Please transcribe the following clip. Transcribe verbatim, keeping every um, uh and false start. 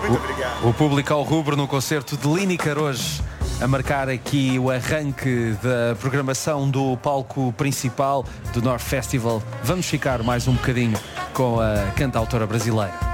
Muito obrigado. O público ao rubro no concerto de Lineker hoje, a marcar aqui o arranque da programação do palco principal do North Festival. Vamos ficar mais um bocadinho com a cantautora brasileira.